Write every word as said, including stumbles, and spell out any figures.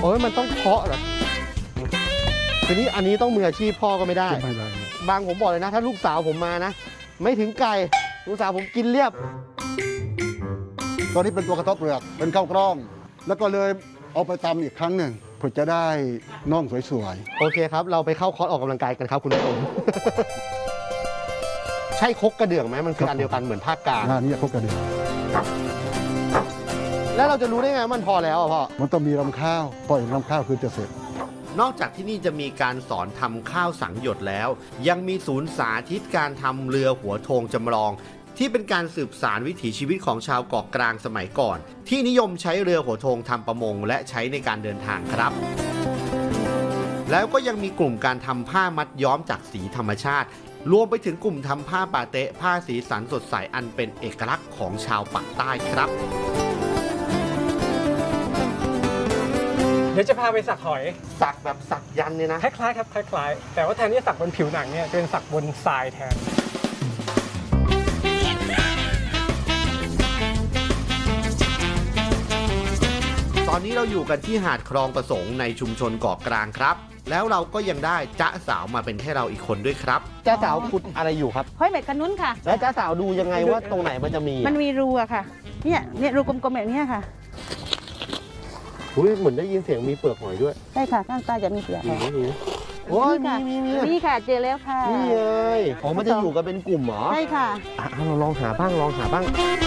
อ้ยมันต้องเคาะเหรอทีนี้อันนี้ต้องมืออาชีพพ่อก็ไม่ได้ไม่ได้บางผมบอกเลยนะถ้าลูกสาวผมมานะไม่ถึงไก่ลูกสาวผมกินเรียบตอนนี้เป็นตัวกระทบเปลือกเป็นข้าวกล้องแล้วก็เลยเอาไปตำอีกครั้งหนึ่งเพื่อจะได้น่องสวยๆโอเคครับเราไปเข้าคอร์สออกกำลังกายกันครับคุณผู้ชม ใช่คกกระเดื่องไหมมันคืออันเดียวกันเหมือนภาคกลางอ่านี่คกกระเดื่องแล้วเราจะรู้ได้ไงมันพอแล้วพ่อมันต้องมีรำข้าวปล่อยรำข้าวคือจะเสร็จนอกจากที่นี่จะมีการสอนทำข้าวสังหยดแล้วยังมีศูนย์สาธิตการทำเรือหัวโทงจำลองที่เป็นการสืบสานวิถีชีวิตของชาวเกาะกลางสมัยก่อนที่นิยมใช้เรือหัวโทงทำประมงและใช้ในการเดินทางครับแล้วก็ยังมีกลุ่มการทำผ้ามัดย้อมจากสีธรรมชาติรวมไปถึงกลุ่มทำผ้าปาเต๊ะผ้าสีสันสดใสอันเป็นเอกลักษณ์ของชาวปากใต้ครับเดี๋ยวจะพาไปสักหอยสักแบบสักยันเนี่ยนะคล้ายๆครับคล้ายๆแต่ว่าแทนที่จะสักบนผิวหนังเนี่ยเป็นสักบนทรายแทนตอนนี้เราอยู่กันที่หาดคลองประสงค์ในชุมชนเกาะกลางครับแล้วเราก็ยังได้จ๊ะสาวมาเป็นแค่เราอีกคนด้วยครับจ๊ะสาวขุดอะไรอยู่ครับห้อยเม็ดขนุนค่ะแล้วจ๊ะสาวดูยังไงว่าตรงไหนมันจะมีมันมีรูอะค่ะเนี่ยเนี่ยรูกลมๆแบบนี้ค่ะอุ้ยเหมือนได้ยินเสียงมีเปลือกหอยด้วยใช่ค่ะข้างใต้จะมีเปลือกหอยโอ้ยมีมีมีนี่ค่ะเจอแล้วค่ะนี่เลยของมันจะอยู่กันเป็นกลุ่มเหรอใช่ค่ะอ่ะเราลองหาบ้างลองหาบ้าง